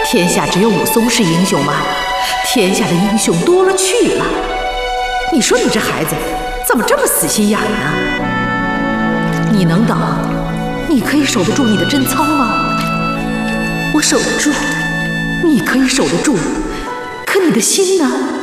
天下只有武松是英雄吗？天下的英雄多了去了。你说你这孩子怎么这么死心眼呢？你能等？你可以守得住你的贞操吗？ 我守得住。 你可以守得住，可你的心呢？